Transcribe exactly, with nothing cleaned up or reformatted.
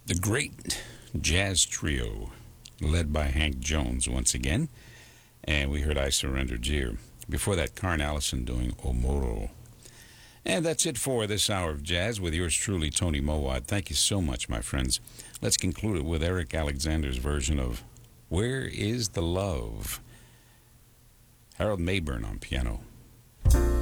The great jazz trio, led by Hank Jones once again. And we heard I Surrender Dear. Before that, Karn Allison doing Omoro. And that's it for this hour of jazz with yours truly, Tony Mowat. Thank you so much, my friends. Let's conclude it with Eric Alexander's version of Where is the Love? Harold Mayburn on piano.